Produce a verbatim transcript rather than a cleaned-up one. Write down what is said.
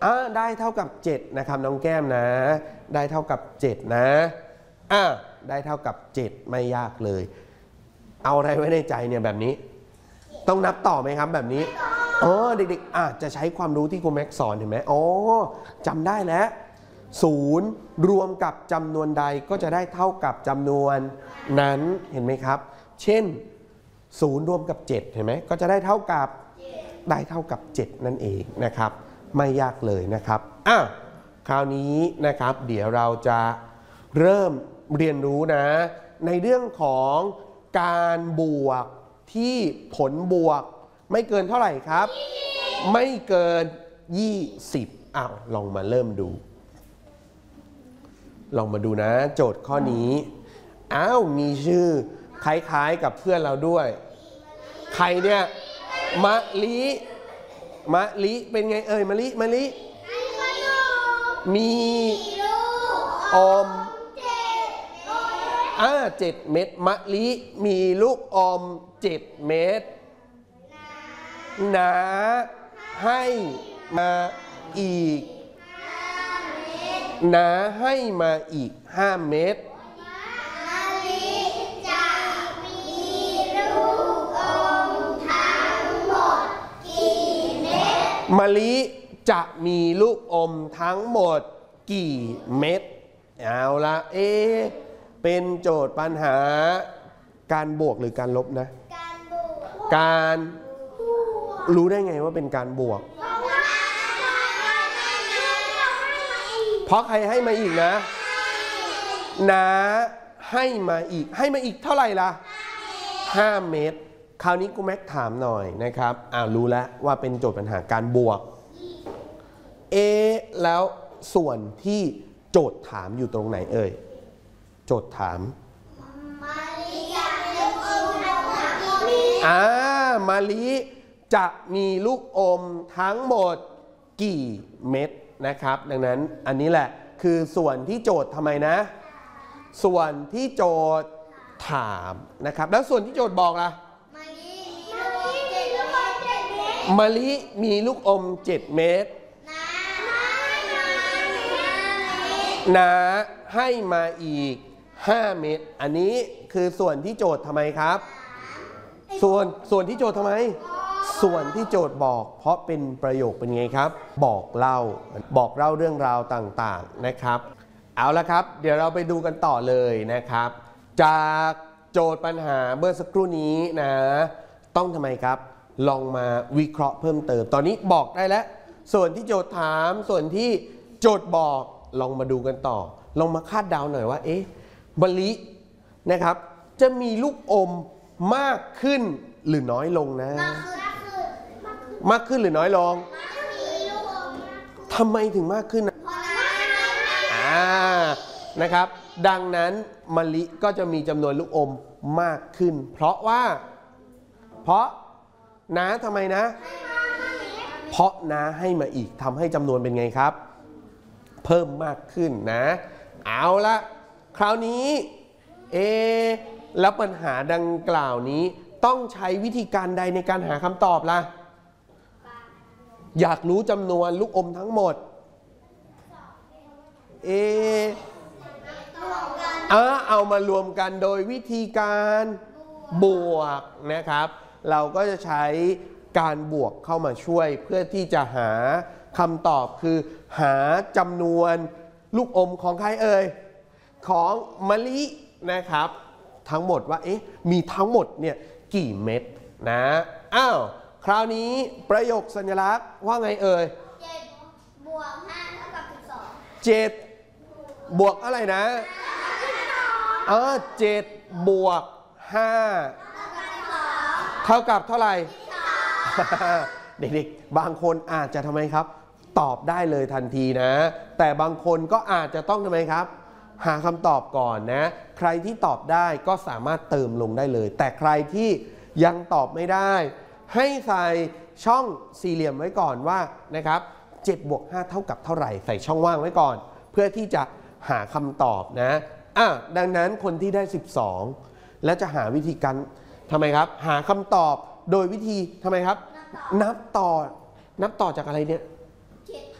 อ่าได้เท่ากับเจ็ดนะครับน้องแก้มนะได้เท่ากับเจ็ดนะอ่าได้เท่ากับเจ็ดไม่ยากเลยเอาอะไรไว้ในใจเนี่ยแบบนี้ต้องนับต่อไหมครับแบบนี้อ๋อเด็กๆอาจจะใช้ความรู้ที่ครูแม็กสอนเห็นไหมอ๋อจำได้แล้วศูนย์รวมกับจำนวนใดก็จะได้เท่ากับจำนวนนั้นเห็นไหมครับเช่นศูนย์รวมกับเจ็ดเห็นไหมก็จะได้เท่ากับได้เท่ากับเจ็ดนั่นเองนะครับไม่ยากเลยนะครับอ่ะคราวนี้นะครับเดี๋ยวเราจะเริ่มเรียนรู้นะในเรื่องของการบวกที่ผลบวกไม่เกินเท่าไหร่ครับไม่เกินยี่สิบอ้าวลองมาเริ่มดูลองมาดูนะโจทย์ข้อนี้อ้าวมีชื่อคล้ายๆกับเพื่อนเราด้วยใครเนี่ยมะลิมะลิเป็นไงเอ่ยมะลิมะลิมีอมอ่าเจ็ดเม็ดมะลิมีลูกอมเจ็ดเม็ดนาให้มาอีกนาให้มาอีกห้าเม็ดมะลิจะมีลูกอมทั้งหมดกี่เม็ดเอาละเอเป็นโจทย์ปัญหาการบวกหรือการลบนะการบวกการรู้ได้ไงว่าเป็นการบวกเพราะใครให้มาอีกนะนาให้มาอีกให้มาอีกเท่าไหร่ล่ะห้าเม็ดคราวนี้กูแม็กถามหน่อยนะครับอ้าวรู้แล้วว่าเป็นโจทย์ปัญหาการบวกเอแล้วส่วนที่โจทย์ถามอยู่ตรงไหนเอ่ยโจทย์ถามอ่ามะลิจะมีลูกอมทั้งหมดกี่เม็ดนะครับดังนั้นอันนี้แหละคือส่วนที่โจทย์ทำไมนะส่วนที่โจทย์ถามนะครับแล้วส่วนที่โจทย์บอกล่ะมะลิมีลูกอมเจ็ดเม็ดนาให้มาอีกห้าเม็ดอันนี้คือส่วนที่โจทย์ทำไมครับส่วนส่วนที่โจทย์ทำไมส่วนที่โจทย์บอกเพราะเป็นประโยคเป็นไงครับบอกเล่าบอกเล่าเรื่องราวต่างๆนะครับเอาละครับเดี๋ยวเราไปดูกันต่อเลยนะครับจากโจทย์ปัญหาเมื่อสักครู่นี้นะต้องทำไมครับลองมาวิเคราะห์เพิ่มเติมตอนนี้บอกได้แล้วส่วนที่โจทย์ถามส่วนที่โจทย์บอกลองมาดูกันต่อลองมาคาดเดาหน่อยว่าเอ๊ะมะลินะครับจะมีลูกอมมากขึ้นหรือน้อยลงนะมากขึ้นหรือน้อยลงทำไมถึงมากขึ้นอ่านะครับดังนั้นมะลิก็จะมีจำนวนลูกอมมากขึ้นเพราะว่าเพราะน้าทำไมนะเพราะน้าให้มาอีกทำให้จำนวนเป็นไงครับเพิ่มมากขึ้นนะเอาละคราวนี้เอแล้วปัญหาดังกล่าวนี้ต้องใช้วิธีการใดในการหาคำตอบล่ะอยากรู้จำนวนลูกอมทั้งหมดเอเออเอามารวมกันโดยวิธีการบวกนะครับเราก็จะใช้การบวกเข้ามาช่วยเพื่อที่จะหาคำตอบคือหาจำนวนลูกอมของใครเอ่ยของมะลินะครับทั้งหมดว่าเอ๊ะมีทั้งหมดเนี่ยกี่เม็ดนะอ้าวคราวนี้ประโยคสัญลักษณ์ว่าไงเอ่ยเจ็ดบวกห้าเท่ากับสิบสองเจ็ดบวกอะไรนะเออเจ็ดบวกห้าเท่ากับเท่าไหร่เด็กๆบางคนอาจจะทำไมครับตอบได้เลยทันทีนะแต่บางคนก็อาจจะต้องทำไมครับหาคำตอบก่อนนะใครที่ตอบได้ก็สามารถเติมลงได้เลยแต่ใครที่ยังตอบไม่ได้ให้ใส่ช่องสี่เหลี่ยมไว้ก่อนว่านะครับเจ็ดบวกห้าเท่ากับเท่าไหร่ใส่ช่องว่างไว้ก่อนเพื่อที่จะหาคำตอบนะอ่ะดังนั้นคนที่ได้สิบสองและจะหาวิธีการทำไมครับหาคำตอบโดยวิธีทำไมครับนับต่อนับต่อจากอะไรเนี่ย